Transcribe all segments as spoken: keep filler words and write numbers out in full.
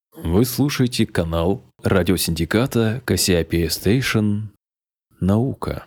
Вы слушаете канал радиосиндиката Кассиопея Стейшн «Наука».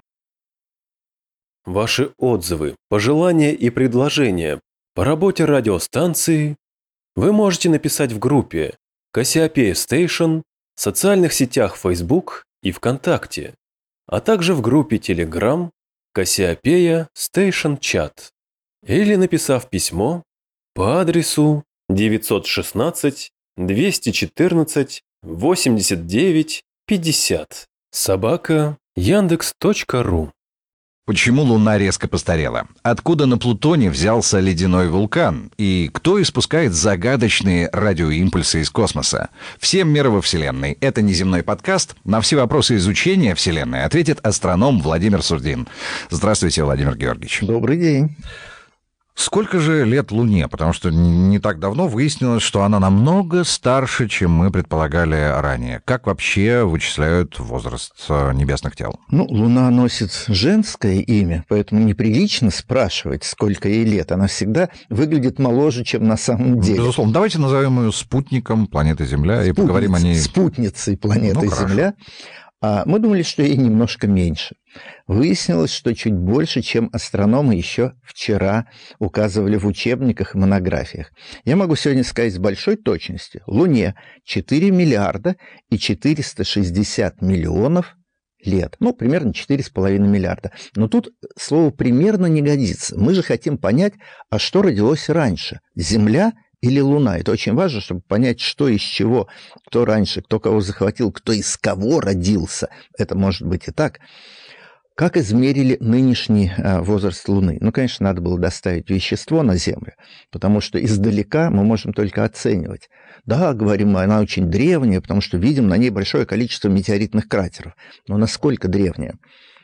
Ваши отзывы, пожелания и предложения по работе радиостанции вы можете написать в группе Кассиопея Стейшн в социальных сетях Facebook и ВКонтакте, а также в группе Telegram Кассиопея Стейшн Чат, или написав письмо по адресу девятьсот шестнадцать двести четырнадцать восемьдесят девять пятьдесят собака яндекс точка ру. Почему Луна резко постарела? Откуда на Плутоне взялся ледяной вулкан? И кто испускает загадочные радиоимпульсы из космоса? Всем мир во Вселенной. Это неземной подкаст. На все вопросы изучения Вселенной ответит астроном Владимир Сурдин. Здравствуйте, Владимир Георгиевич. Добрый день. Сколько же лет Луне? Потому что не так давно выяснилось, что она намного старше, чем мы предполагали ранее. Как вообще вычисляют возраст небесных тел? Ну, Луна носит женское имя, поэтому неприлично спрашивать, сколько ей лет. Она всегда выглядит моложе, чем на самом деле. Безусловно. Давайте назовем ее спутником планеты Земля. Спутниц, и поговорим о ней. Спутницей планеты ну, Земля. А мы думали, что ей немножко меньше. Выяснилось, что чуть больше, чем астрономы еще вчера указывали в учебниках и монографиях. Я могу сегодня сказать с большой точностью. Луне четыре миллиарда и четыреста шестьдесят миллионов лет. Ну, примерно четыре с половиной миллиарда. Но тут слово «примерно» не годится. Мы же хотим понять, а что родилось раньше? Земля или Луна? Это очень важно, чтобы понять, что из чего, кто раньше, кто кого захватил, кто из кого родился. Это может быть и так. Как измерили нынешний возраст Луны? Ну, конечно, надо было доставить вещество на Землю, потому что издалека мы можем только оценивать. Да, говорим мы, она очень древняя, потому что видим на ней большое количество метеоритных кратеров. Но насколько древняя?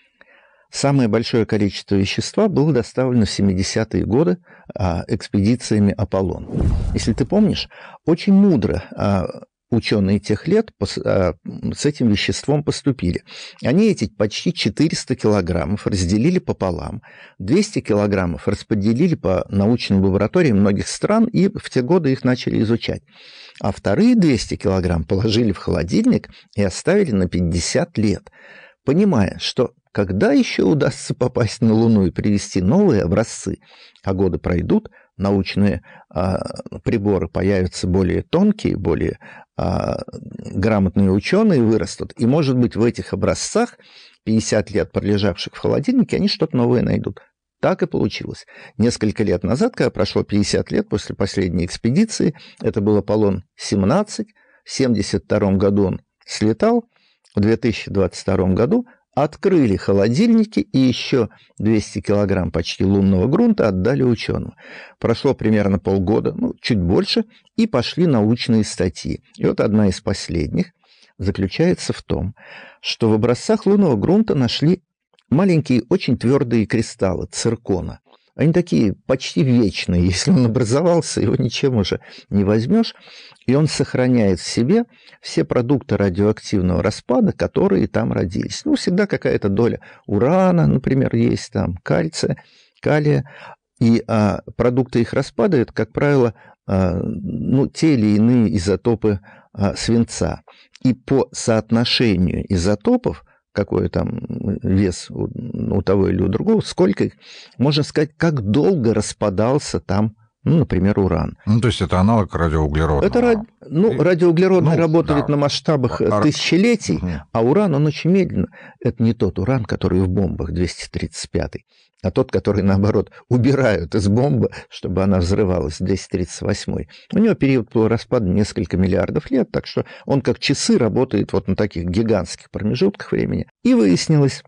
Самое большое количество вещества было доставлено в семидесятые годы а, экспедициями «Аполлон». Если ты помнишь, очень мудро а, ученые тех лет пос, а, с этим веществом поступили. Они эти почти четыреста килограммов разделили пополам, двести килограммов распределили по научным лабораториям многих стран, и в те годы их начали изучать. А вторые двести килограмм положили в холодильник и оставили на пятьдесят лет, понимая, что когда еще удастся попасть на Луну и привезти новые образцы, а годы пройдут, научные а, приборы появятся более тонкие, более а, грамотные ученые вырастут, и, может быть, в этих образцах, пятьдесят лет пролежавших в холодильнике, они что-то новое найдут. Так и получилось. Несколько лет назад, когда прошло пятьдесят лет после последней экспедиции, это был Аполлон семнадцать, в семьдесят втором году он слетал, в две тысячи двадцать втором году открыли холодильники и еще двести килограмм почти лунного грунта отдали ученым. Прошло примерно полгода, ну, чуть больше, и пошли научные статьи. И вот одна из последних заключается в том, что в образцах лунного грунта нашли маленькие, очень твердые кристаллы циркона. Они такие почти вечные. Если он образовался, его ничем уже не возьмешь. И он сохраняет в себе все продукты радиоактивного распада, которые там родились. Ну, всегда какая-то доля урана, например, есть там, кальция, калия. И а, продукты их распада – это, как правило, а, ну, те или иные изотопы а, свинца. И по соотношению изотопов, какой там вес у, у того или у другого, сколько их, можно сказать, как долго распадался там, ну, например, уран. Ну, то есть это аналог радиоуглеродного. Это, ну, И... радиоуглеродный ну, работает да. на масштабах Ар... тысячелетий, угу. А уран, он очень медленно. Это не тот уран, который в бомбах двести тридцать пятый, а тот, который, наоборот, убирают из бомбы, чтобы она взрывалась, двести тридцать восьмой. У него период полураспада несколько миллиардов лет, так что он как часы работает вот на таких гигантских промежутках времени. И выяснилось,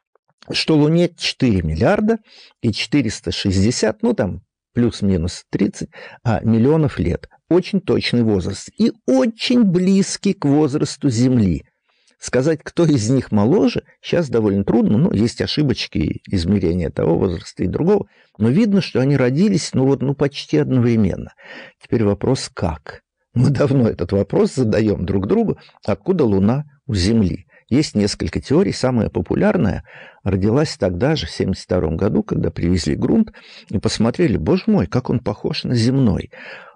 что Луне четыре миллиарда и четыреста шестьдесят, ну там плюс-минус тридцать а, миллионов лет. Очень точный возраст и очень близкий к возрасту Земли. Сказать, кто из них моложе, сейчас довольно трудно, но есть ошибочки измерения того возраста и другого, но видно, что они родились, ну вот, ну почти одновременно. Теперь вопрос, как? Мы давно этот вопрос задаем друг другу, откуда Луна у Земли. Есть несколько теорий, самая популярная родилась тогда же, в семьдесят втором году, когда привезли грунт и посмотрели, боже мой, как он похож на земной.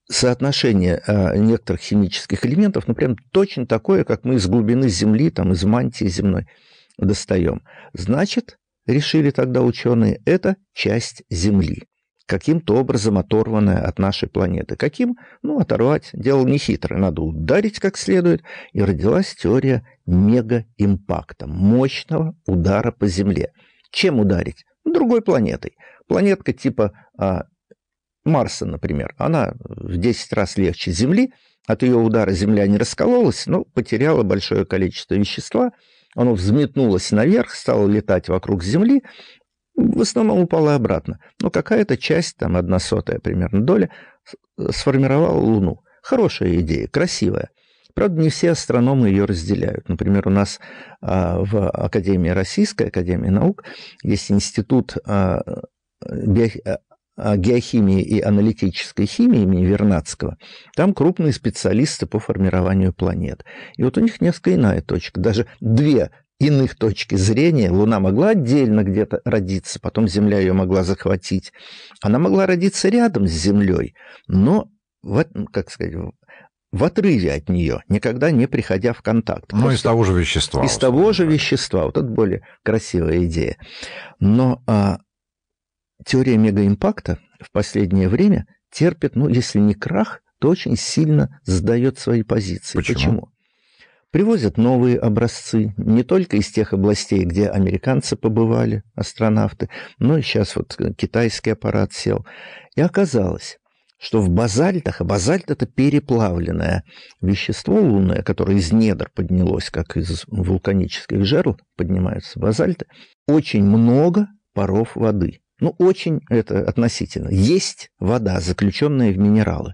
соотношение э, некоторых химических элементов, ну, прям точно такое, как мы из глубины Земли, там, из мантии земной достаем. Значит, решили тогда ученые, это часть Земли, каким-то образом оторванная от нашей планеты. Каким? Ну, оторвать. Дело нехитрое. Надо ударить как следует, и родилась теория мегаимпакта, мощного удара по Земле. Чем ударить? Другой планетой. Планетка типа а, Марса, например. Она в десять раз легче Земли. От ее удара Земля не раскололась, но потеряла большое количество вещества. Оно взметнулось наверх, стало летать вокруг Земли, в основном упало обратно. Но какая-то часть, там одна сотая примерно доля, сформировала Луну. Хорошая идея, красивая. Правда, не все астрономы ее разделяют. Например, у нас а, в Академии Российской Академии Наук есть институт а, био... геохимии и аналитической химии имени Вернадского. Там крупные специалисты по формированию планет. И вот у них несколько иная точка. Даже две иных точки зрения. Луна могла отдельно где-то родиться, потом Земля ее могла захватить. Она могла родиться рядом с Землей, но, в, как сказать, в отрыве от нее, никогда не приходя в контакт. Ну, из того же вещества. Из того же вещества. Вот это более красивая идея. Но а, теория мегаимпакта в последнее время терпит, ну, если не крах, то очень сильно сдает свои позиции. Почему? Почему? Привозят новые образцы, не только из тех областей, где американцы побывали, астронавты, но и сейчас вот китайский аппарат сел. И оказалось, что в базальтах, а базальт — это переплавленное вещество лунное, которое из недр поднялось, как из вулканических жерл поднимаются базальты, очень много паров воды. Ну, очень это относительно. Есть вода, заключенная в минералы.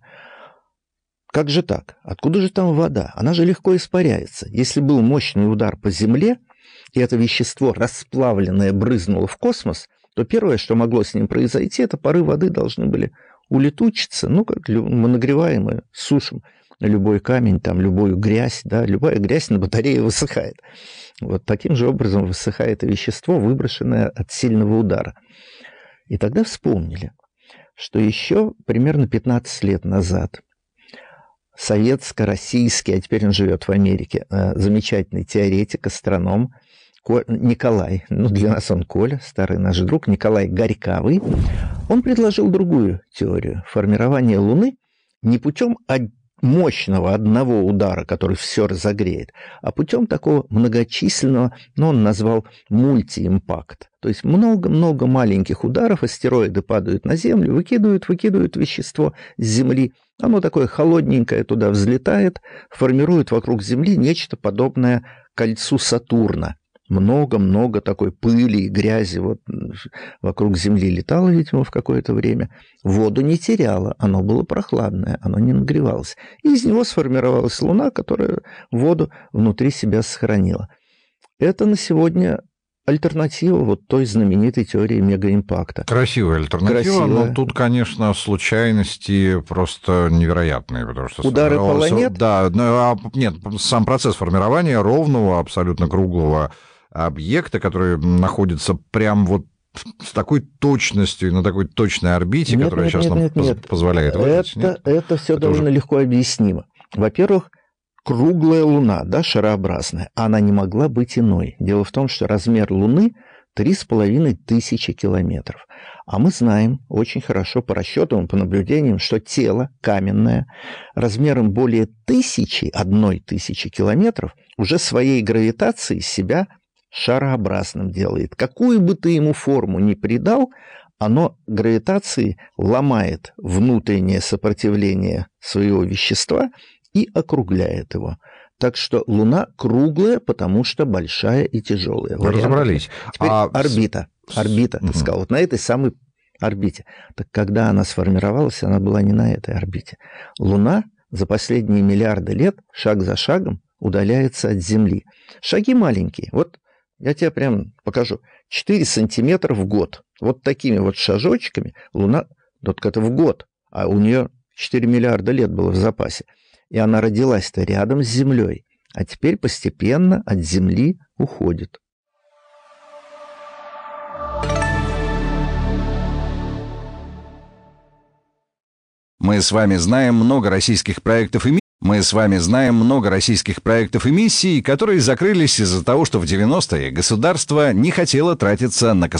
Как же так? Откуда же там вода? Она же легко испаряется. Если был мощный удар по Земле, и это вещество расплавленное брызнуло в космос, то первое, что могло с ним произойти, это пары воды должны были улетучиться. Ну, как мы нагреваем и сушим любой камень, там, любую грязь, да, любая грязь на батарее высыхает. Вот таким же образом высыхает и вещество, выброшенное от сильного удара. И тогда вспомнили, что еще примерно пятнадцать лет назад советско-российский, а теперь он живет в Америке, замечательный теоретик, астроном Николай, ну для нас он Коля, старый наш друг, Николай Горькавый, он предложил другую теорию формирования Луны не путем мощного одного удара, который все разогреет, а путем такого многочисленного, ну, он назвал мультиимпакт. То есть много-много маленьких ударов, астероиды падают на Землю, выкидывают, выкидывают вещество с Земли. Оно такое холодненькое туда взлетает, формирует вокруг Земли нечто подобное кольцу Сатурна. Много-много такой пыли и грязи вот вокруг Земли летало, видимо, в какое-то время. Воду не теряло, оно было прохладное, оно не нагревалось. И из него сформировалась Луна, которая воду внутри себя сохранила. Это на сегодня альтернатива вот той знаменитой теории мегаимпакта. Красивая альтернатива, Красивая. Но тут, конечно, случайности просто невероятные. Потому что удары планет? Да, нет, сам процесс формирования ровного, абсолютно круглого объекта, который находится прям вот с такой точностью и на такой точной орбите, нет, которая нет, сейчас нет, нам нет, поз- нет. позволяет выжить. Это, это все это довольно уже... легко объяснимо. Во-первых, круглая Луна, да, шарообразная, она не могла быть иной. Дело в том, что размер Луны три с половиной тысячи километров. А мы знаем очень хорошо по расчетам, по наблюдениям, что тело каменное размером более тысячи, одной тысячи километров уже своей гравитацией себя шарообразным делает. Какую бы ты ему форму ни придал, оно гравитацией ломает внутреннее сопротивление своего вещества и округляет его. Так что Луна круглая, потому что большая и тяжелая. Вы разобрались. Теперь а... орбита. Орбита, ты угу. сказал, вот на этой самой орбите. Так когда она сформировалась, она была не на этой орбите. Луна за последние миллиарды лет, шаг за шагом, удаляется от Земли. Шаги маленькие. Вот я тебе прям покажу. четыре сантиметра в год. Вот такими вот шажочками Луна, только это в год, а у нее четыре миллиарда лет было в запасе. И она родилась-то рядом с Землей, а теперь постепенно от Земли уходит. Мы с вами знаем много российских проектов и Мы с вами знаем много российских проектов и миссий, которые закрылись из-за того, что в девяностые государство не хотело тратиться на